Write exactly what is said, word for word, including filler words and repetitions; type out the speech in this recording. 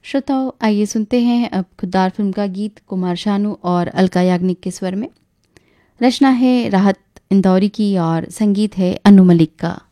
श्रोताओं, आइए सुनते हैं अब खुद्दार फिल्म का गीत कुमार शानू और अलका याग्निक के स्वर में। रचना है राहत इंदौरी की और संगीत है अनु मलिक का।